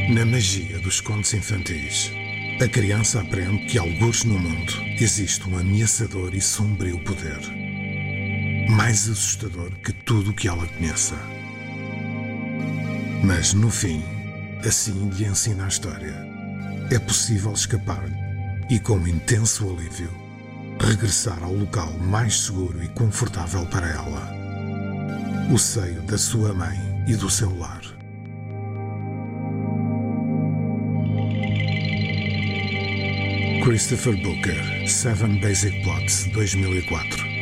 Na magia dos contos infantis, a criança aprende que, algures no mundo, existe um ameaçador e sombrio poder, mais assustador que tudo o que ela conheça. Mas, no fim, assim lhe ensina a história, é possível escapar e, com intenso alívio, regressar ao local mais seguro e confortável para ela, o seio da sua mãe e do seu lar. Christopher Booker, Seven Basic Plots, 2004.